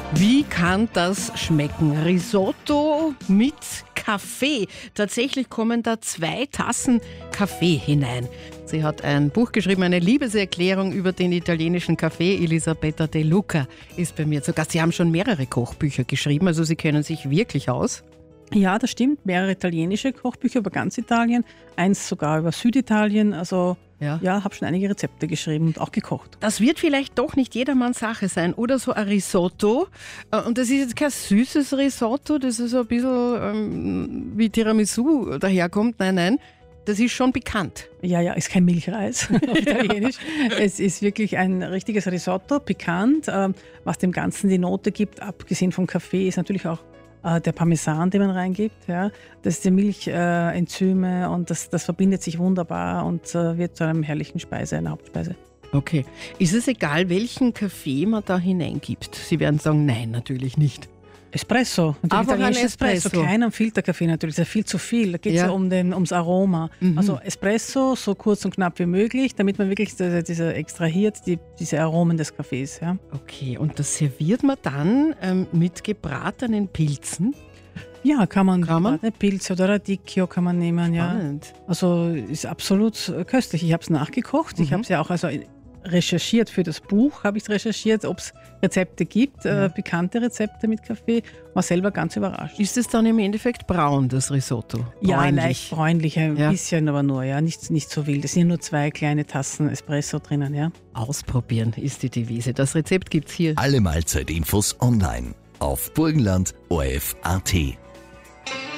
Wie kann das schmecken? Risotto mit Kaffee. Tatsächlich kommen da 2 Tassen Kaffee hinein. Sie hat ein Buch geschrieben, eine Liebeserklärung über den italienischen Kaffee. Elisabetta De Luca ist bei mir zu Gast. Sie haben schon mehrere Kochbücher geschrieben, also Sie kennen sich wirklich aus. Ja, das stimmt. Mehrere italienische Kochbücher über ganz Italien, eins sogar über Süditalien. Also ja, habe schon einige Rezepte geschrieben und auch gekocht. Das wird vielleicht doch nicht jedermanns Sache sein. Oder so ein Risotto. Und das ist jetzt kein süßes Risotto, das ist so ein bisschen wie Tiramisu daherkommt. Nein. Das ist schon bekannt. Ja, ist kein Milchreis auf Italienisch. Es ist wirklich ein richtiges Risotto, pikant. Was dem Ganzen die Note gibt, abgesehen vom Kaffee, ist natürlich auch der Parmesan, den man reingibt. Ja. Das ist die Milchenzyme und das verbindet sich wunderbar und wird zu einem herrlichen Speise, einer Hauptspeise. Okay. Ist es egal, welchen Kaffee man da hineingibt? Sie werden sagen, nein, natürlich nicht. Espresso, natürlich ein Espresso. Keinen Filterkaffee natürlich, das ist ja viel zu viel. Da geht es ja ums Aroma. Also Espresso so kurz und knapp wie möglich, damit man wirklich extrahiert diese Aromen des Kaffees. Ja. Okay, und das serviert man dann mit gebratenen Pilzen? Ja, kann man. Pilze oder Radicchio kann man nehmen. Spannend. Ja. Also ist absolut köstlich. Ich habe es nachgekocht. Ich habe es ja auch recherchiert für das Buch, ob es Rezepte gibt, bekannte Rezepte mit Kaffee, war selber ganz überrascht. Ist es dann im Endeffekt braun, das Risotto? Ja, leicht bräunlich, ein bisschen aber nur, nicht so wild. Es sind nur 2 kleine Tassen Espresso drinnen, ja. Ausprobieren ist die Devise. Das Rezept gibt's hier. Alle Mahlzeitinfos online auf Burgenland.orf.at.